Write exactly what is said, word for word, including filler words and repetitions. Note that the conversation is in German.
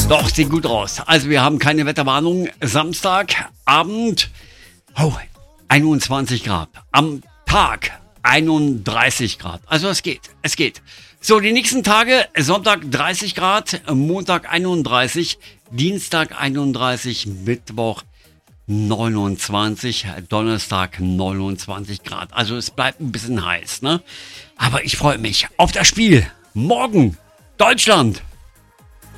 Doch, sieht gut aus. Also wir haben keine Wetterwarnung. Samstagabend, oh, einundzwanzig Grad. Am Tag einunddreißig Grad. Also es geht, es geht. So, die nächsten Tage, Sonntag dreißig Grad, Montag einunddreißig, Dienstag einunddreißig, Mittwoch neunundzwanzig, Donnerstag neunundzwanzig Grad. Also es bleibt ein bisschen heiß, ne? Aber ich freue mich auf das Spiel. Morgen, Deutschland